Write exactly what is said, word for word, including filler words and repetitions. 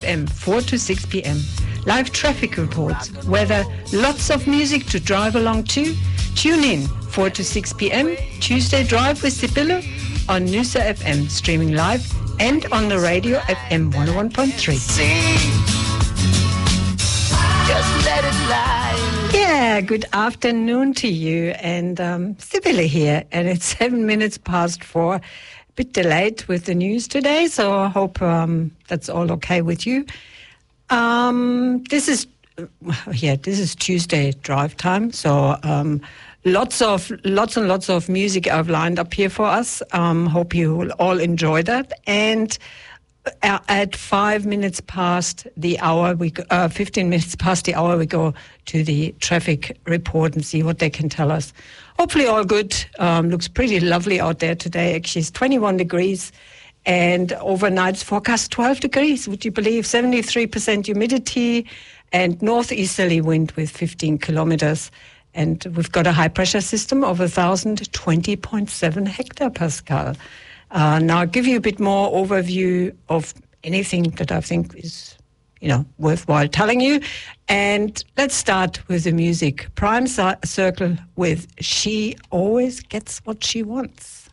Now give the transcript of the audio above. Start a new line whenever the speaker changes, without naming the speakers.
M, four to six p.m. Live traffic reports, weather, lots of music to drive along to. Tune in, four to six p.m. Tuesday Drive with Sibylle on Noosa F M, streaming live and on the radio F M one oh one point three.
Just let it lie.
Yeah, good afternoon to you. And um, Sibylle here, and it's seven minutes past four. A bit delayed with the news today, so I hope um, that's all okay with you. Um, this is, yeah, this is Tuesday drive time, so um, lots of, lots and lots of music I've lined up here for us. Um, hope you will all enjoy that. And at five minutes past the hour, we uh, fifteen minutes past the hour, we go to the traffic report and see what they can tell us. Hopefully all good. Um, looks pretty lovely out there today. Actually, it's twenty-one degrees, and overnight's forecast twelve degrees. Would you believe? seventy-three percent humidity and northeasterly wind with fifteen kilometers. And we've got a high pressure system of one thousand twenty point seven hectopascal. Uh, now, I'll give you a bit more overview of anything that I think is, you know, worthwhile telling you. And let's start with the music. Prime Circle with She Always Gets What She Wants.